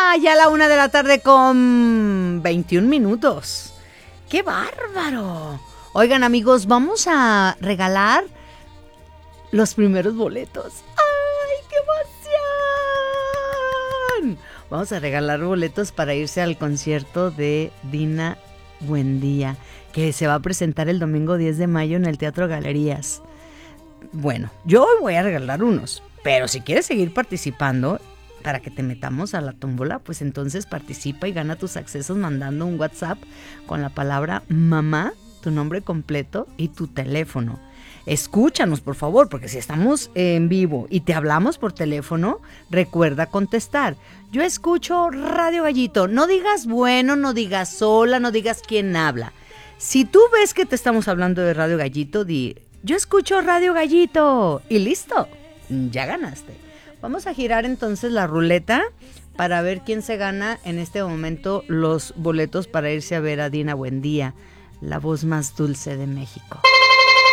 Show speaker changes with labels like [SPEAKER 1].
[SPEAKER 1] Ya a la 1:00 con 21 minutos. ¡Qué bárbaro! Oigan, amigos, vamos a regalar los primeros boletos. ¡Ay, qué emoción! Vamos a regalar boletos para irse al concierto de Dina Buendía, que se va a presentar el domingo 10 de mayo en el Teatro Galerías. Bueno, yo hoy voy a regalar unos, pero si quieres seguir participando para que te metamos a la tómbola, pues entonces participa y gana tus accesos mandando un WhatsApp con la palabra mamá, tu nombre completo y tu teléfono. Escúchanos, por favor, porque si estamos en vivo y te hablamos por teléfono, recuerda contestar. Yo escucho Radio Gallito. No digas bueno, no digas hola, no digas quién habla. Si tú ves que te estamos hablando de Radio Gallito, di, yo escucho Radio Gallito. Y listo, ya ganaste. Vamos a girar entonces la ruleta para ver quién se gana en este momento los boletos para irse a ver a Dina Buendía, la voz más dulce de México.